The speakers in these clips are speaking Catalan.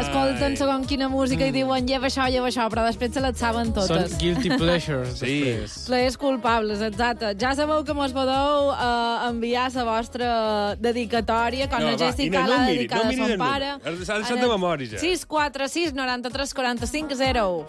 escolten segons quina música i diuen lleva això, però després se les saben totes. Són guilty pleasures, després. Plaers culpables, exacte. Ja sabeu que mos podeu enviar la vostra dedicatòria, com la Jessica l'ha dedicat a son pare. S'ha deixat de memòria, ja. 646 93 45 0.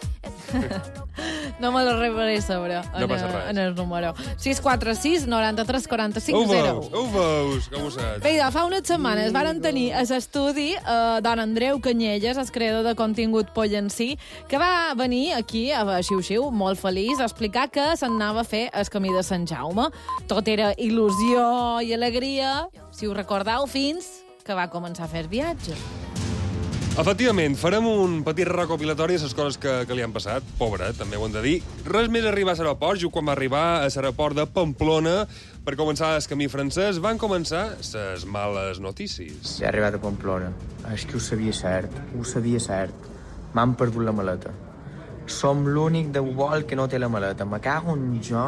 No me lo reparé sobre en el número. 646 93 45 0. Ho veus, com ho saps? Bé, fa unes setmanes varen tenir a l'estudi don Andreu Canyelles, el creador de contingut Pollencí, que va venir aquí a Xiu-Xiu, molt feliç, a explicar que s'anava a fer el camí de Sant Jaume. Tot era il·lusió i alegria, si ho recordeu, fins que va començar a fer el viatge. Efectivament, farem un petit recopilatori de les coses que li han passat. Pobre, també ho hem de dir. Res més arribar a l'aeroport. Jo, quan va arribar a l'aeroport de Pamplona per començar el camí francès, van començar les males notícies. He arribat a Pamplona. És que ho sabia cert. M'han perdut la maleta. Som l'únic de vol que no té la maleta. Me cago en jo.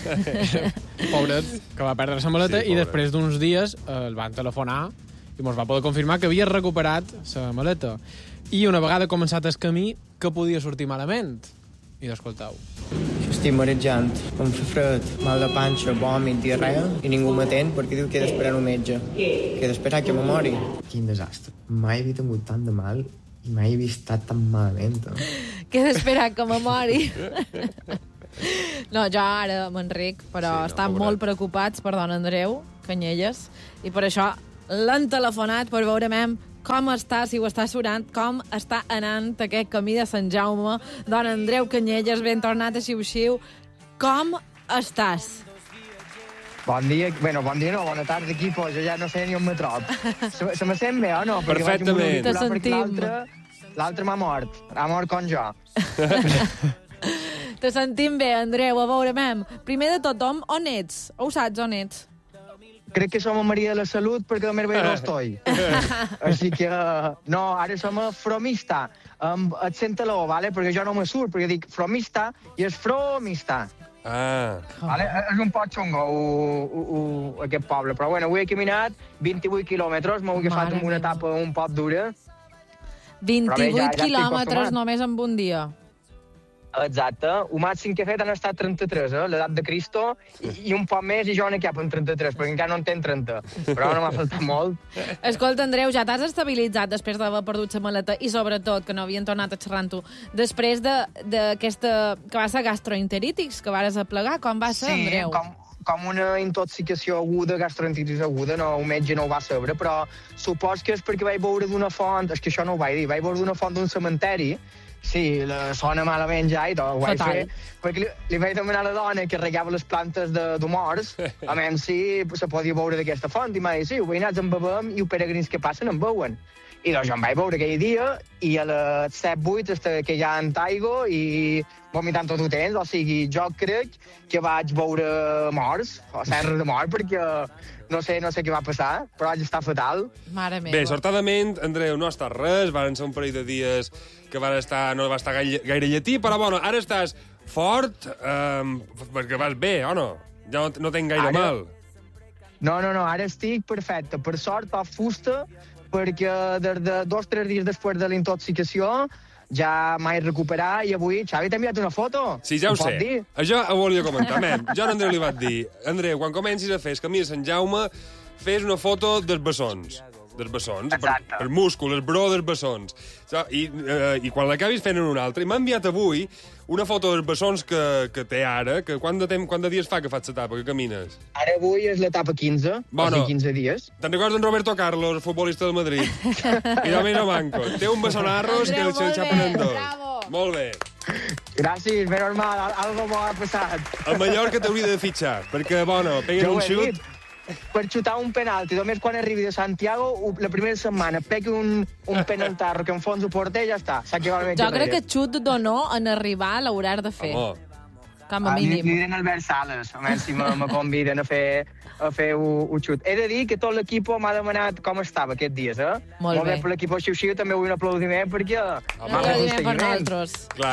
Pobret, que va perdre la maleta i després d'uns dies el van telefonar i ens va poder confirmar que havia recuperat la maleta. I una vegada començat el camí, que podia sortir malament. I d'escoltau. Estic marejant, em fa fred, mal de panxa, vòmit, diarrea, i ningú m'atén perquè diu que he d'esperar un metge. Que he d'esperar que me mori. Quin desastre. Mai havia tingut tant de mal i mai havia estat tan malament. Que he d'esperar que me mori. No, jo ara m'enric, però estan molt preocupats per don Andreu Canyelles, i per això l'han telefonat per veure com està, si ho està sonant, com està anant aquest camí de Sant Jaume. Don Andreu Canyelles, ben tornat a Xiu-Xiu. Com estàs? Bon dia, bon dia no, bona tarda, equipo. Jo ja no sé ni on me trob. Se me sent bé o no? Perfectament. Te sentim. L'altre m'ha mort. Ha mort com jo. Te sentim bé, Andreu. A veure, primer de tot, on ets? Ho saps, on ets? Crec que som a Maria de la Salut perquè més bé no estoy. Així que... No, ara som a Fromista. Et senta-lo, ¿vale? Perquè jo no me surt, perquè dic Fromista i és Fromista. Vale? És un poc xungo, aquest poble. Però bueno, avui he caminat 28 quilòmetres, m'ho he agafat amb una etapa un poc dura. 28 quilòmetres només en un dia. Exacte. El màxim que he fet han estat 33, l'edat de Cristo, i un poc més i jo n'he cap en 33, perquè encara no en tenc 30. Però no m'ha faltat molt. Escolta, Andreu, ja t'has estabilitzat després d'haver perdut la maleta i, sobretot, que no havien tornat a xerrar amb tu. Després d'aquesta... que va ser gastroenteritis, que vares aplegar, com va ser, Andreu? Sí, com una intoxicació aguda, gastroenteritis aguda, no, un metge no ho va saber, però supos que és perquè vaig veure d'una font, és que això no ho vaig dir, vaig veure d'una font d'un cementeri. Sí, la sona malament ja i tot, ho vaig fer, perquè li vaig demanar a la dona que regava les plantes d'humors, a menys si se podia veure d'aquesta font, i m'ha dit, sí, ho veïnats en bebem i els peregrins que passen en veuen. I doncs jo em vaig veure aquell dia, i a les 7-8 que ja en taigo, i vomitant tot ho tens, o sigui, jo crec que vaig veure morts, o serra de mort, perquè no sé què va passar, però vaig estar fatal. Mare meva. Bé, sortadament, Andreu, no ha estat res, van ser un parell de dies que no va estar gaire lletí, però bueno, ara estàs fort, perquè vas bé, o no? Ja no tenc gaire mal. No, ara estic perfecte. Per sort, fa fusta, perquè des de 2 o 3 dies després de la intoxicació ja m'he recuperat i avui... Xavi, t'he enviat una foto. Sí, ja ho sé. Això ho volia comentar. Jo a Andreu li vaig dir, Andreu, quan comencis a fer el camí de Sant Jaume, fes una foto dels bessons. Dels bessons, per múscul, el bro dels bessons. I quan l'acabis fent en un altre, i m'ha enviat avui una foto dels bessons que té ara, que quant de dies fa que fas l'etapa, que camines? Ara avui és l'etapa 15, o sigui 15 dies. Te'n recordes d'en Roberto Carlos, futbolista del Madrid? I jo més no manco. Té un bessonarros que el xapen en dos. Bravo. Molt bé. Gràcies, ben normal, algo bo ha passat. El Mallorca t'hauria de fitxar, perquè, peguen un xut... Per xutar un penalti, només quan arribi de Santiago, la primera setmana, pegui un penaltarro que enfonsa el porter i ja està. Jo crec que xut d'honor en arribar l'hauran de fer. Com a mínim. Li diré en Albert Sales, a més si me conviden a fer un xut. He de dir que tot l'equip m'ha demanat com estava aquests dies, Molt bé. Per l'equip Xiu-Xiu també vull un aplaudiment perquè... Un aplaudiment per nosaltres. Clar.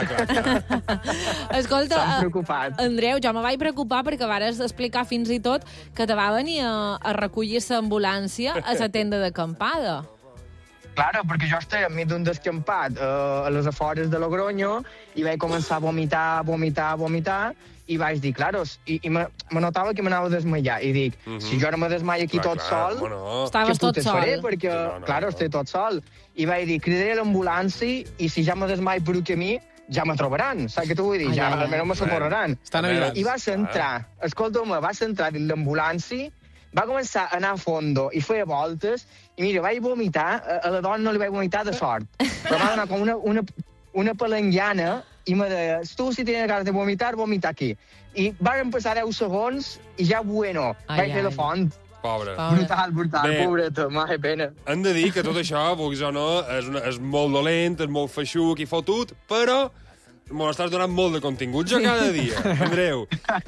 Escolta, Andreu, jo me vaig preocupar perquè vares explicar fins i tot que te va venir a recollir l'ambulància a la tenda d'acampada. Claro, perquè jo estava enmig d'un descampat a les afores de Logroño i vaig començar a vomitar, i vaig dir, claro, i me notava que m'anava a desmaiar. I dic, si jo no me desmaio aquí tot sol, Estaves tot sol. faré? Perquè, claro, estic tot sol. I vaig dir, cridaré l'ambulància i si ja me desmaio per un camí, ja me trobaran, saps què t'ho vull dir? Ja almenys me socorreran. Estan avisats. I vas entrar, escolta-me, vas entrar dins l'ambulància, va començar a anar a fondo i feia voltes, i mira, vaig vomitar, a la dona no li vaig vomitar de sort, però va donar com una palenguiana i me deia, tu si tens ganes de vomitar, vomita aquí. I van passar 10 segons i ja bueno, vaig fer la font. Pobre. Brutal, pobreta, mare pena. Hem de dir que tot això, vulguis o no, és molt dolent, és molt feixuc i fotut, però m'ho estàs donant molt de contingut jo cada dia, Andreu.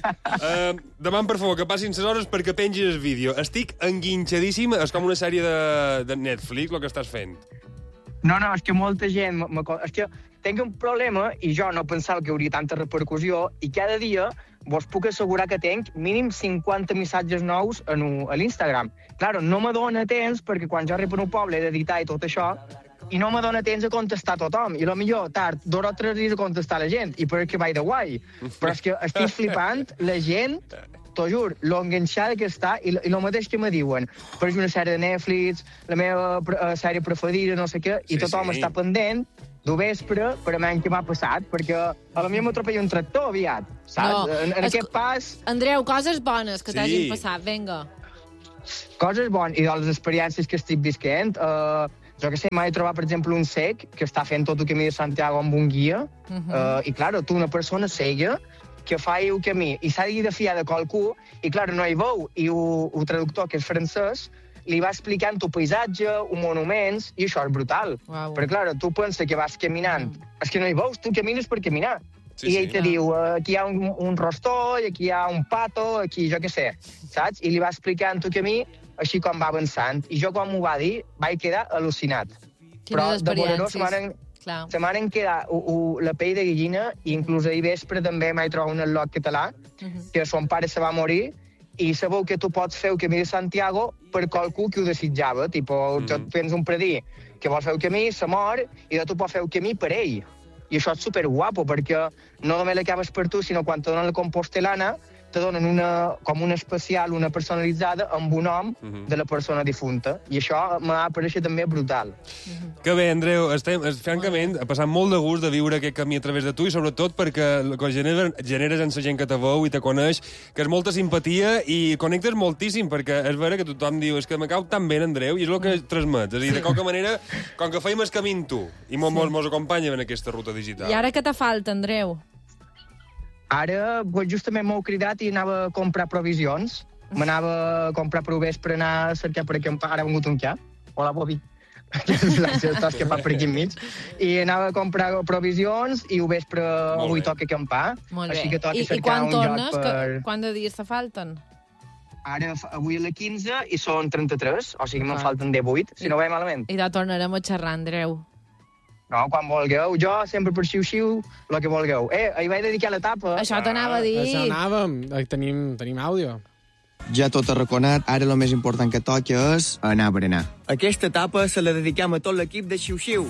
Demà, per favor, que passin les hores perquè pengis el vídeo. Estic enguinxadíssim, és com una sèrie de Netflix, el que estàs fent. No, és que molta gent... És que tinc un problema i jo no pensava que hi hauria tanta repercussió i cada dia vos puc assegurar que tinc mínim 50 missatges nous a l'Instagram. Claro, no me dóna temps perquè quan jo arribo a un poble he d'editar i tot això i no me dóna temps a contestar a tothom. I potser tard 2 o 3 dies a contestar a la gent i perquè vaig de guai. Però és que estic flipant la gent, t'ho jur, lo enganxada que està i el mateix que me diuen. Per una sèrie de Netflix, la meva sèrie preferida, no sé què, i tothom està pendent de vespre per a menys què m'ha passat, perquè a la meva m'atropella un tractor aviat, saps? No, en aquest pas... Andreu, coses bones que t'hagin passat, vinga. Coses bones, i de les experiències que estic visquent, jo que sé, m'he trobat, per exemple, un cec que està fent tot el camí de Santiago amb un guia, i, clar, tu, una persona cega, que fa el camí, i s'ha de fiar de qualcú, i, clar, no hi veu, i el traductor, que és francès, li va explicant tu paisatge, un monuments, i això és brutal. Wow. Perquè, clar, tu penses que vas caminant, és que no hi veus, tu camines per caminar. I ell te diu, aquí hi ha un rostoll, aquí hi ha un pato, aquí jo què sé, saps? I li va explicant tu camí, així com va avançant. I jo, quan m'ho va dir, vaig quedar al·lucinat. Però de veure-ho se m'han quedat la pell de gallina, i inclús ahir vespre també m'he trobat un al·lot català, que son pare se va morir, i sabeu que tu pots fer el camí de Santiago per qualcú que ho desitjava. Tipo, jo tens un predí que vol fer el camí, se mor, i tu pots fer el camí per ell. I això és superguapo, perquè no només l'acabes per tu, sinó quan te donen la compostelana, te donen com una especial, una personalitzada, amb un nom de la persona difunta. I això m'ha pareixet també brutal. Que bé, Andreu, francament, ha passat molt de gust de viure aquest camí a través de tu, i sobretot perquè el que generes en la gent que te veu i te coneix, que és molta simpatia i connectes moltíssim, perquè és vera que tothom diu és que me cau tan bé, Andreu, i és el que transmets. És a dir, de qualque manera, com que feim el camí amb tu, i mos acompanyem en aquesta ruta digital. I ara què te falta, Andreu? Ara, justament m'heu cridat i anava a comprar provisions. M'anava a comprar per vespre, anar a cercar per acampar. Ara ha vengut un cap. Hola, Bobby. Estàs que fa per aquí enmig. I anava a comprar provisions i ho vespre avui toca acampar. Molt bé. Així que toca cercar un lloc per... Quant de dies te falten? Ara, avui a la 15 i són 33, o sigui, me'n falten 18, si no vaig malament. I de tornarem a xerrar, Andreu. No, quan vulgueu. Jo sempre per xiu-xiu, el que vulgueu. Ahir vaig dedicar l'etapa. Això t'anava a dir. Això anàvem. Tenim àudio. Ja tot arraconat, ara el més important que toca és anar a berenar. Aquesta etapa se la dedicam a tot l'equip de Xiu-Xiu.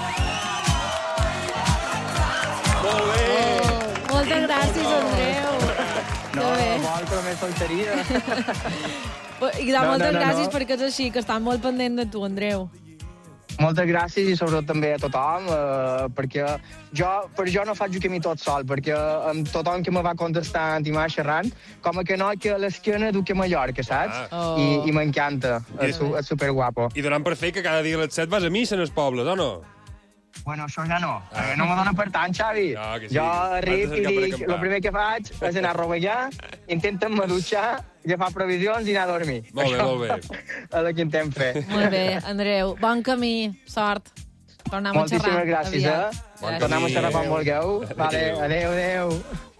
Molt bé! Moltes gràcies, Andreu. No, molta més faltaria. I moltes gràcies perquè és així, que estan molt pendent de tu, Andreu. Moltes gràcies i sobretot també a tothom, perquè per jo no faig el camí tot sol, perquè amb tothom que me va contestant i m'ha xerrant, com que no, que a l'esquena duc a Mallorca, saps? I m'encanta, és superguapo. I donant per fer que cada dia a les 7 vas a missa en els pobles, o no? Bueno, això ja no. No me dona per tant, Xavi. No, que sí. Jo arribo i dic, el primer que faig és anar a rovellar, intenten-me dutxar, agafar provisions i anar a dormir. Molt bé, molt bé. És el que intentem fer. Molt bé, Andreu. Bon camí, sort. Tornem a xerrar. Moltíssimes gràcies, Bon Tornem a xerrar quan vulgueu. Vale, adéu.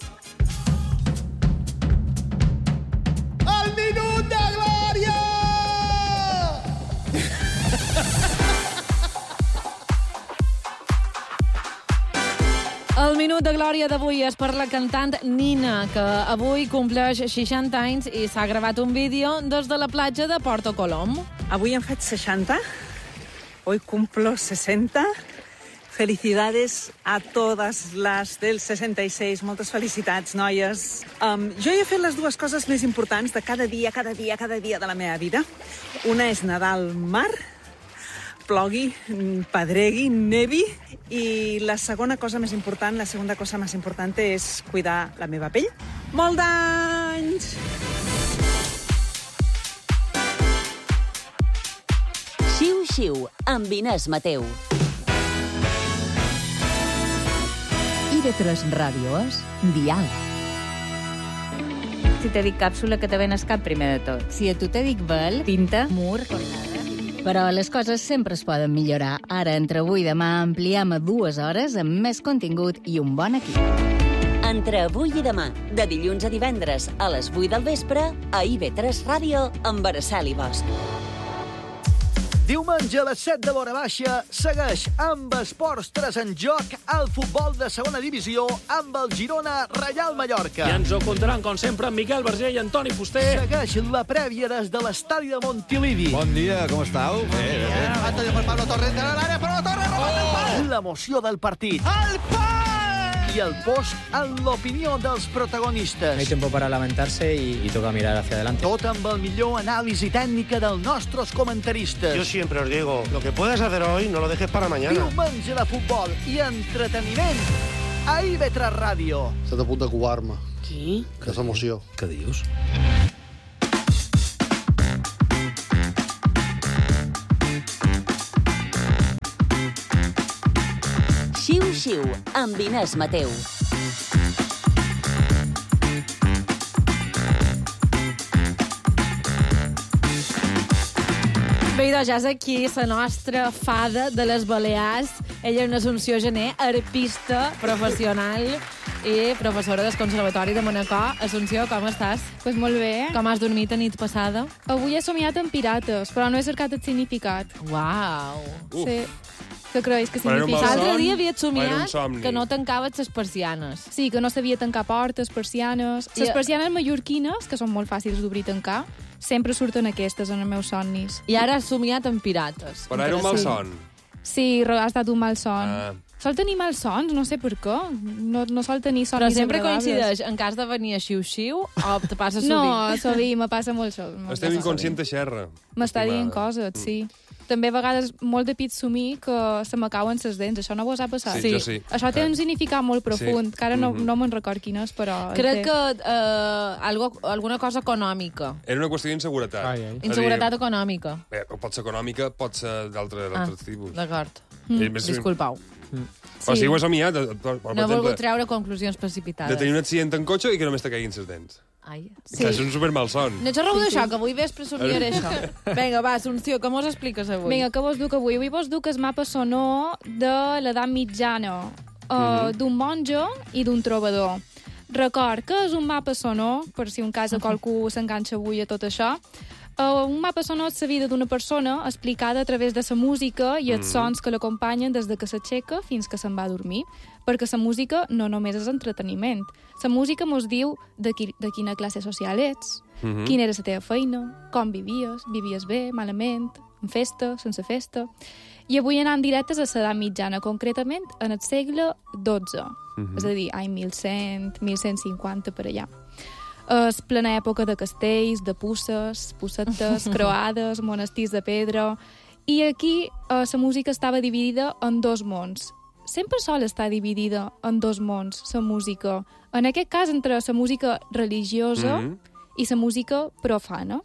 El minut de glòria! El minut de glòria d'avui és per la cantant Nina, que avui compleix 60 anys i s'ha gravat un vídeo des de la platja de Porto Colom. Avui en faig 60 hoy cumplo 60. Felicidades a totes les del 66. Moltes felicitats, noies. Jo he fet les dues coses més importants de cada dia de la meva vida. Una és nedar al mar, plogui, pedregui, nevi, i la segona cosa més important, és cuidar la meva pell. Molt d'anys! Xiu-xiu, amb Inés Mateu. IB3 Ràdio és Dial. Si te dic càpsula, que te ven al cap primer de tot. Si a tu te dic vel, Pinta. mur, però les coses sempre es poden millorar. Ara, entre avui i demà, ampliem a 2 hores amb més contingut i un bon equip. Entre avui i demà, de dilluns a divendres, a les 8 del vespre, a IB3 Ràdio, amb Araceli Bosch. Diumenge a les 7 de l'hora baixa segueix amb Esports 3 en joc el futbol de segona divisió amb el Girona Reial Mallorca. I ens ho contaran, com sempre, Miquel Verger i Antoni Fuster. Segueix la prèvia des de l'estadi de Montilivi. Bon dia, com estàu? Bé. Remata per Pablo Torres de l'àrea, però la Torre remata. L'emoció del partit. ¡Al pal! I el post en l'opinió dels protagonistes. No hay tiempo para lamentarse y toca mirar hacia adelante. Tot amb el millor anàlisi tècnica dels nostres comentaristes. Yo siempre os digo, lo que puedes hacer hoy no lo dejes para mañana. Diumenge de futbol i entreteniment a IB3 Ràdio. Estàs a punt de covar-me. Qui? Que és emoció. Què dius? Xiu-xiu, amb Inés Mateu. Bé, doncs ja és aquí la nostra fada de les Balears. Ella és una Assumpció Gené, arpista professional i professora del Conservatori de Manacor. Assumpció, com estàs? Pues molt bé. Com has dormit a nit passada? Avui he somiat amb pirates, però no he cercat el significat. Uau! Sí. Què creus que significa? L'altre dia havies Era un somiat somni. que no tancaves les persianes. Sí, que no sabia tancar portes, persianes. Les persianes mallorquines, que són molt fàcils d'obrir i tancar, sempre surten aquestes en els meus somnis. I ara has somiat amb pirates. Però era un mal son. Sí, ha estat un mal son. Sol tenir malsons, no sé per què. No sol tenir somnis Però sempre agradables. coincideix en cas de venir a xiu-xiu o te passa sovint? No, sovint, me passa molt sovint. Esteu inconscient de xerra. M'està dient coses, sí. També a vegades molt de pit somir que se m'acauen les dents. Això no vos ha passat? Sí, jo sí. Això té un significat molt profund, Sí. que ara no me'n record quin és, però... Crec que alguna cosa econòmica. Era una qüestió d'inseguretat. Inseguretat econòmica. Bé, pot ser econòmica, pot ser d'altres tipus. D'acord. Disculpau. Sí. O sigui, ho he somiat. Per No he exemple, volgut treure conclusions precipitades. de tenir un accident en cotxe i que només te caiguin les dents. Ai. Sí. És un supermalson. No xerreu d'això, que avui vespre somiaré això. Vinga, va, Assumpció, com us expliques avui? Vinga, què vos duc avui? Avui vos duc el mapa sonor de l'edat mitjana, d'un monjo i d'un trobador. Record que és un mapa sonor, per si un cas a qualcú s'enganxa avui a tot això. Un mapa sonor és la vida d'una persona explicada a través de la música i els sons que l'acompanyen des de que s'aixeca fins que se'n va a dormir. Perquè la música no només és entreteniment. La música mos diu de quina classe social ets, quina era la teva feina, com vivies bé, malament, en festa, sense festa. I avui anant directes a l'edat mitjana, concretament en el segle XII, és a dir, any 1100, 1150 per allà. És plena època de castells, de pussetes, croades, monestirs de pedra... I aquí la música estava dividida en 2 mons. Sempre sol estar dividida en 2 mons, la música. En aquest cas, entre la música religiosa i la música profana.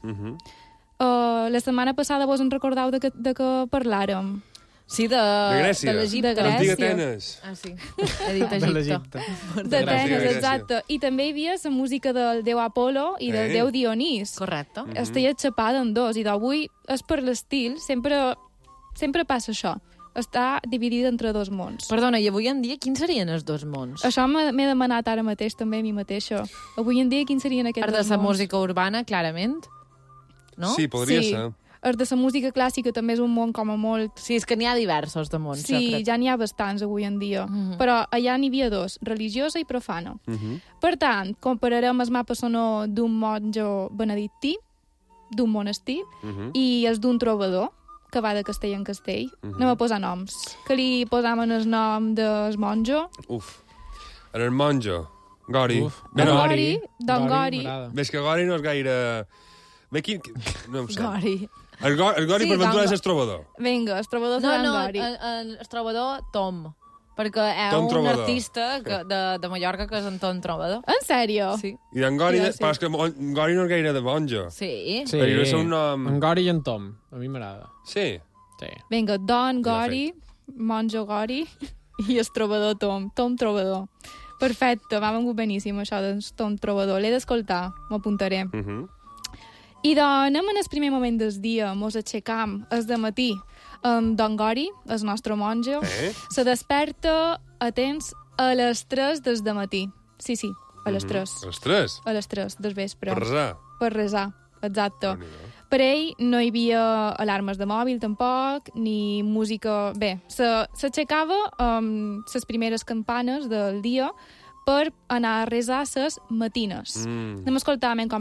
La setmana passada vos en recordeu de que parlàrem? Sí, de Grècia. De l'Egipte. De Grècia. L'antiga Atenes. Ah, sí. He dit Egipte. D'Atenes, exacte. I també hi havia la música del déu Apolo i del déu Dionís. Correcte. Estaia xapada en 2, i d'avui és per l'estil, sempre passa això. Està dividida entre 2 mons. Perdona, i avui en dia quins serien els 2 mons? Això m'he demanat ara mateix també a mi mateixa. Avui en dia quins serien aquests 2 mons? De la música urbana, clarament, no? Sí, podria ser. Els de la música clàssica també és un món com a molt... Sí, és que n'hi ha diversos de mons. Sí, ja n'hi ha bastants avui en dia. Però allà n'hi havia 2, religiosa i profana. Per tant, compararem el mapa sonor d'un monjo benedictí, d'un monestir, i els d'un trobador, que va de castell en castell. Anem a posar noms. Que li posam en el nom del monjo? En el monjo. Gori. Don Gori. Ves que Gori no és gaire... No em sé. Gori. El Gori per ventura és el trobador. Vinga, el trobador serà en Gori. El trobador Tom. Perquè és Tom un Trobador. artista de Mallorca que és en Tom Trobador. En sèrio? Sí. I en Gori, però és que Gori no és gaire de monjo. Sí. Però és un nom... En Gori i en Tom. A mi m'agrada. Sí? Sí. Vinga, Don Gori, monjo Gori i el trobador Tom. Tom Trobador. Perfecte, m'ha vengut beníssim això del Tom Trobador. L'he d'escoltar, m'apuntaré. I doncs anem en el primer moment del dia, mos aixecam, és de matí. Don Gori, el nostre monjo, se desperta a temps a les 3 des de matí. Sí, a les 3. A les 3? A les 3 del vespre. Per resar? Per resar, exacte. Per ell no hi havia alarmes de mòbil tampoc, ni música... Bé, s'aixecava les primeres campanes del dia per anar a resar les matines. Anem a escoltar com